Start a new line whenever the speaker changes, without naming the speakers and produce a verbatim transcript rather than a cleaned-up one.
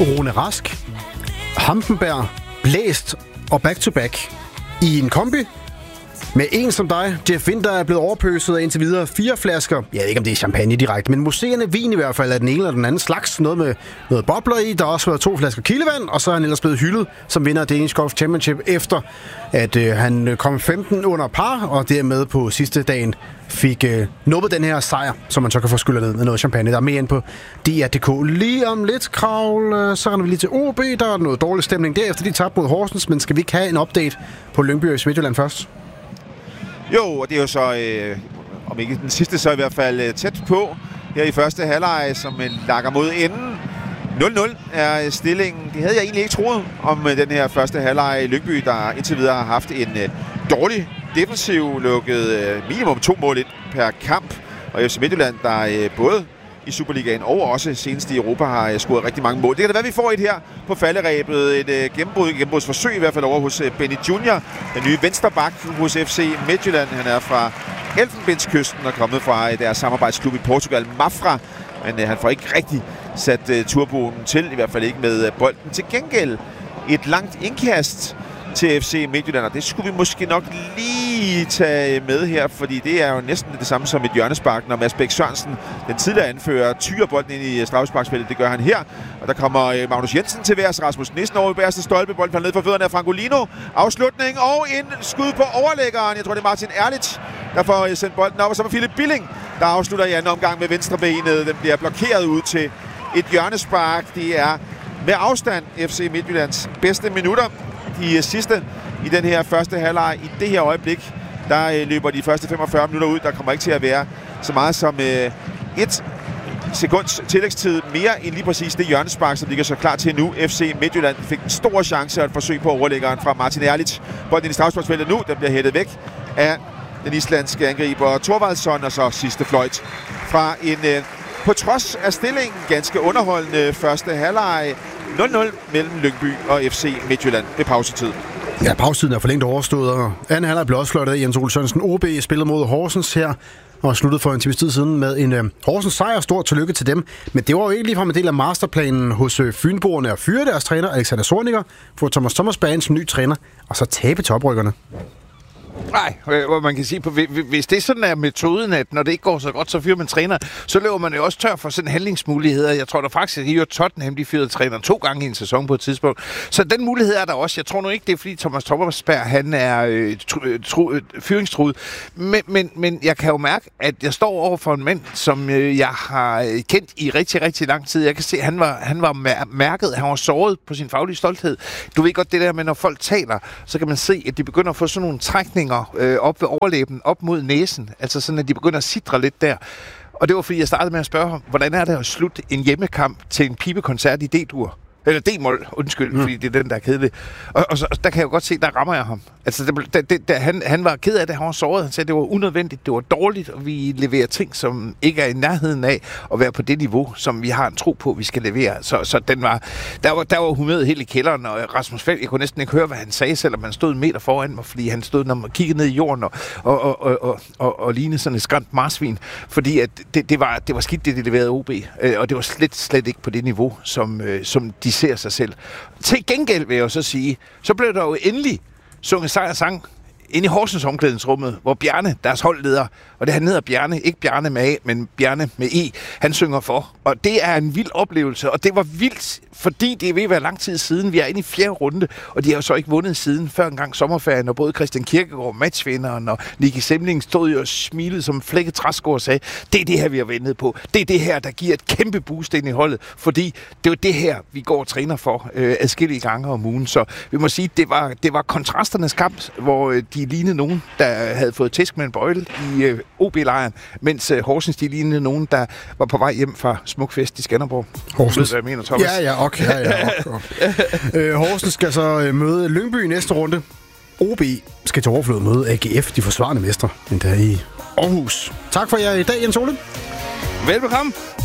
Rune Rask, Hampenberg, Blæst og back-to-back i en kombi med en som dig. Jeff Winter er blevet overpøset af indtil videre fire flasker. Jeg ved ikke, om det er champagne direkte, men museerne vin i hvert fald er den ene eller den anden slags. Noget med noget bobler i. Der har også været to flasker kildevand, og så er han ellers blevet hyldet som vinder af Danish Golf Championship, efter at øh, han kom femten under par, og dermed på sidste dagen fik øh, nubbet den her sejr, som man så kan få skyllet ned med noget champagne. Der er mere ind på D R punktum d k. Lige om lidt, Kravl, øh, så render vi lige til O B. Der er noget dårlig stemning derefter. De tabte mod Horsens, men skal vi ikke have en update på Lyngby og Midtjylland først?
Jo, og det er jo så, øh, om ikke den sidste, så i hvert fald øh, tæt på her i første halvleg, som øh, lakker mod enden. nul nul er stillingen. Det havde jeg egentlig ikke troet om øh, den her første halvleg. Lyngby, der indtil videre har haft en øh, dårlig defensiv, lukket øh, minimum to mål ind per kamp. Og F C Midtjylland, der øh, både i Superligaen og også senest i Europa har øh, scoret rigtig mange mål. Det kan da være, vi får et her på falderæbet. Et øh, gennembrud, gennembrudsforsøg i hvert fald over hos øh, Benny Junior, den nye vensterbak hos F C Midtjylland. Han er fra Elfenbenskysten og kommet fra øh, deres samarbejdsklub i Portugal, Mafra. Men øh, han får ikke rigtig sat øh, turboen til, i hvert fald ikke med øh, bolden. Til gengæld et langt indkast til F C Midtjylland, og det skulle vi måske nok lige tage med her, fordi det er jo næsten det samme som et hjørnespark, når Mads Bæk Sørensen, den tidligere anfører, tyrer bolden ind i straffesparksfeltet. Det gør han her, og der kommer Magnus Jensen til værs. Rasmus Nissen over i bagerste stolpe, bolden falder ned for fødderne af Francolino. Afslutning og en skud på overlæggeren. Jeg tror, det er Martin Erlich, der får sendt bolden op, og så er Philip Billing, der afslutter i anden omgang med venstrebenet. Den bliver blokeret ud til et hjørnespark. Det er med afstand F C Midtjyllands bedste minutter. De sidste i den her første halvleg. I det her øjeblik, der øh, løber de første femogfyrre minutter ud. Der kommer ikke til at være så meget som øh, et sekunds tillægstid mere end lige præcis det hjørnespark, som ligger så klar til nu. F C Midtjylland fik en stor chance og et forsøg på overlæggeren fra Martin Erlich. Bolden i straffesparksfeltet nu, den bliver hættet væk af den islandske angriber Thorvaldsson, og så sidste fløjt fra en øh, på trods af stillingen ganske underholdende første halvleg. nul nul mellem Lyngby og F C Midtjylland ved pausetiden.
Ja, pausetiden er for længe overstået, og anden halvleg blev også fløjtet af Jens Ole Sørensen. O B spillede mod Horsens her, og sluttede for en times tid siden med en øh, Horsens sejr. Stort tillykke til dem. Men det var jo ikke ligefrem en del af masterplanen hos øh, Fynboerne at fyre deres træner, Alexander Zorniger, få Thomas Thomas Bagen som ny træner, og så tabe til oprykkerne.
Nej, hvor man kan sige, hvis det sådan er metoden, at når det ikke går så godt, så fyrer man træner, så løber man jo også tør for sådan handlingsmuligheder. Jeg tror da faktisk, at I Tottenham, de fyrede træneren to gange i en sæson på et tidspunkt. Så den mulighed er der også. Jeg tror nu ikke, det er fordi Thomas Thomasberg, han er øh, tru, øh, fyringstruet. Men, men, men jeg kan jo mærke, at jeg står over for en mand, som øh, jeg har kendt i rigtig, rigtig lang tid. Jeg kan se, at han var, han var mærket, han var såret på sin faglige stolthed. Du ved godt det der med, når folk taler, så kan man se, at de begynder at få sådan nogle trækninger Øh, op ved overlæben, op mod næsen. Altså sådan, at de begynder at sidre lidt der. Og det var, fordi jeg startede med at spørge ham, hvordan er det at slutte en hjemmekamp til en pibekoncert i D-dur? Eller D-mol, undskyld, mm. fordi det er den, der er kedelig. Og, og så, der kan jeg jo godt se, der rammer jeg ham. Altså, det, det, det, han, han var ked af det, han var såret. Han sagde, det var unødvendigt, det var dårligt, og vi leverer ting, som ikke er i nærheden af at være på det niveau, som vi har en tro på, vi skal levere. Så, så den var, der var, der var humøret helt i kælderen, og Rasmus Feld, jeg kunne næsten ikke høre, hvad han sagde, selvom han stod en meter foran mig, fordi han stod, når man kiggede ned i jorden, og, og, og, og, og, og, og lignede sådan et skræmt marsvin, fordi at det, det, var, det var skidt, det de leverede O B, og det var slet, slet ikke på det niveau, som, som de ser sig selv. Til gengæld vil jeg jo så sige, så blev der jo endelig sunget sang og sang inde i Horsens omklædningsrummet, hvor Bjarne, deres holdleder, og det han hedder Bjarne, ikke Bjarne med A, men Bjarne med E, han synger for. Og det er en vild oplevelse, og det var vildt, fordi det er ved at være lang tid siden. Vi er inde i fjerde runde, og de har jo så ikke vundet siden før engang sommerferien, og både Christian Kierkegaard, matchvinderen, og Nicky Semling stod jo og smilede som flækket træsko og sagde, det er det her, vi har ventet på. Det er det her, der giver et kæmpe boost ind i holdet, fordi det er det her, vi går og træner for øh, adskillige gange om ugen. Så vi må sige, det var, det var kontrasternes kamp, hvor øh, de lignede nogen, der havde fået tæsk med en bøjle i øh, O B-lejren, mens øh, Horsens, de lignede nogen, der var på vej hjem fra Smukfest i Skanderborg.
Horsens.
Ved, hvad jeg mener, Thomas?
Ja, ja, okay. Ja, ja, okay. øh, Horsens skal så øh, møde Lyngby i næste runde. O B skal til overflod møde A G F, de forsvarende mestre, endda i Aarhus. Tak for jer i dag, Jens Ole.
Velbekomme.